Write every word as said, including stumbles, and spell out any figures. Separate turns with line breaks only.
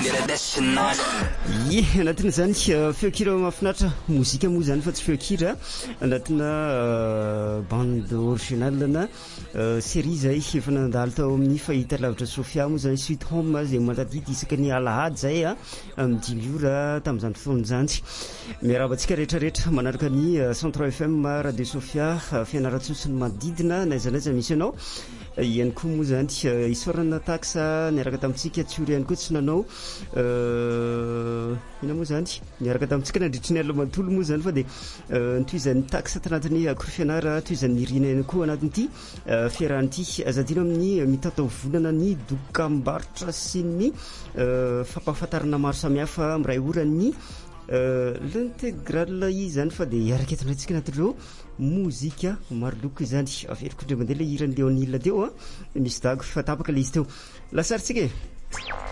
ye anatina zany feokira mahafinaritra mozika moa zany fa tsy feokira anatina bande originale na série zay efa nandalo tao amin'ny fahita lavitra Sofia moa zany Sweet Home zay matadidy isaka ny alahady zay a midimy ora tamin'izany fotoana zany miarabantsika rehetrarehetra manaraka ny Centre F M Radio Sofia fianaratsotsiny manodidina naizanaiza misy anao ihany koa moa zany isorana taxa niaraka tamintsika tsiory ihany koa tsy nanao ina moa zany niaraka tamintsika nandritry ny alina manontolo moa zany fa dia nitoizan'ny taxa tanatiny akorofianara toizan'ny irina ihany koa anatin'ity fiarahan'ity azadino amin'ny mitatao volana ny dokam-barotra sy ny fampahafantarana maro samihafa miray oran'ny l'intégrale izany fa dia iaraka eto ndraintsika anatin'ireo mozika maro loko izany averiko indray mandeha ilay iran'ny Léonil teo a misy dago fa tapaka ilay izy teo lasaritsika e